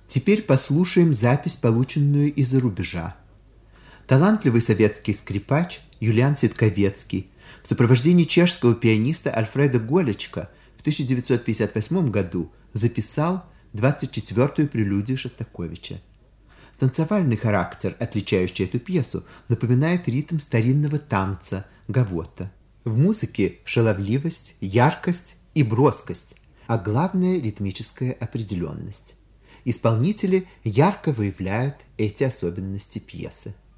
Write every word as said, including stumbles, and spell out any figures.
Теперь послушаем запись, полученную из-за рубежа. Талантливый советский скрипач Юлиан Ситковецкий в сопровождении чешского пианиста Альфреда Голечка в тысяча девятьсот пятьдесят восьмом году записал двадцать четвёртую прелюдию Шостаковича. Танцевальный характер, отличающий эту пьесу, напоминает ритм старинного танца гавота. В музыке шаловливость, яркость и броскость, а главное – ритмическая определенность. Исполнители ярко выявляют эти особенности пьесы.